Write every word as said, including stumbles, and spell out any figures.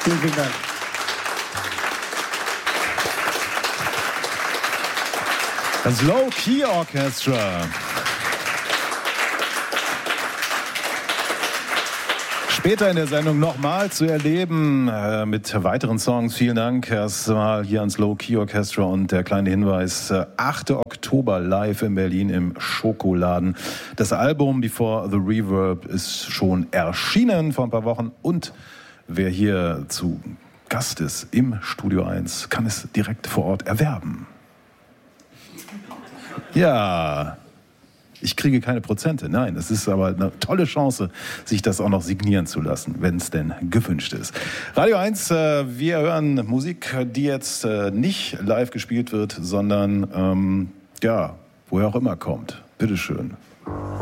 Vielen, vielen Dank. Das Low Key Orchestra. Später in der Sendung nochmal zu erleben äh, mit weiteren Songs. Vielen Dank erstmal hier ans Low Key Orchestra und der kleine Hinweis, äh, achter Oktober live in Berlin im Schokoladen. Das Album Before the Reverb ist schon erschienen vor ein paar Wochen und wer hier zu Gast ist im Studio eins, kann es direkt vor Ort erwerben. Ja, ich kriege keine Prozente. Nein, es ist aber eine tolle Chance, sich das auch noch signieren zu lassen, wenn es denn gewünscht ist. Radio eins, äh, wir hören Musik, die jetzt äh, nicht live gespielt wird, sondern, ähm, ja, woher auch immer kommt. Bitteschön.